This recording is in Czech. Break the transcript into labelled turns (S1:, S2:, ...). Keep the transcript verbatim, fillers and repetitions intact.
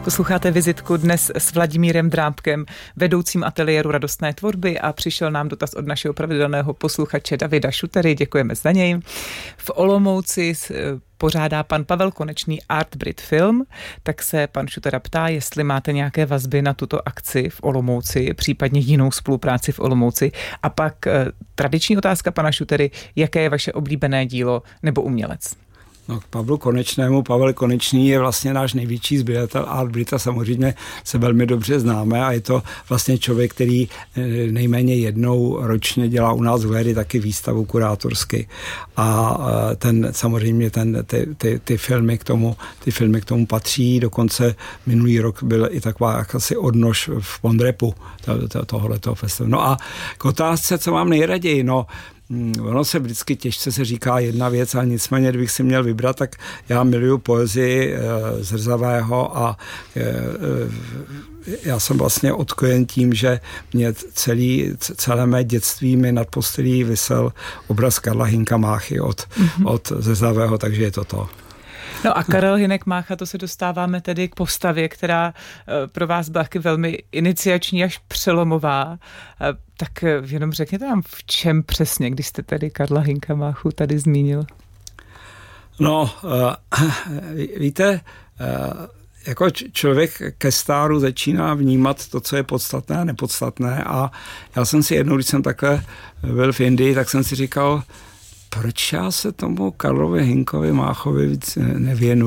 S1: Posloucháte Vizitku dnes s Vladimírem Drábkem, vedoucím ateliéru radostné tvorby, a přišel nám dotaz od našeho pravidelného posluchače Davida Šutery, děkujeme za něj. V Olomouci pořádá pan Pavel Konečný Art Brit Film, tak se pan Šutera ptá, jestli máte nějaké vazby na tuto akci v Olomouci, případně jinou spolupráci v Olomouci. A pak eh, tradiční otázka pana Šutery, jaké je vaše oblíbené dílo nebo umělec?
S2: No, k Pavlu Konečnému. Pavel Konečný je vlastně náš největší sběratel Art Brita, samozřejmě se velmi dobře známe a je to vlastně člověk, který nejméně jednou ročně dělá u nás v Léry taky výstavu kurátorsky. A ten samozřejmě ten, ty, ty, ty, filmy k tomu, ty filmy k tomu patří. Dokonce minulý rok byl i taková jakási odnož v Pondrepu to, to, tohoto festivalu. No a k otázce, co mám nejraději, no ono se vždycky těžce se říká jedna věc, ale nicméně, kdybych si měl vybrat, tak já miluju poezii e, Zrzavého a e, e, já jsem vlastně odkojen tím, že mě celý, celé mé dětství mi nad postelí visel obraz Karla Hynka Máchy od, mm-hmm. od Zrzavého, takže je to to.
S1: No a Karel Hynek Mácha, to se dostáváme tedy k postavě, která pro vás byla taky velmi iniciační až přelomová. Tak jenom řekněte nám, v čem přesně, když jste tady Karla Hynka Máchu tady zmínil?
S2: No, víte, jako člověk ke stáru začíná vnímat to, co je podstatné a nepodstatné, a já jsem si jednou, když jsem takhle byl v Indii, tak jsem si říkal, proč já se tomu Karlovi Hynkovi Máchovi víc nevěnuji.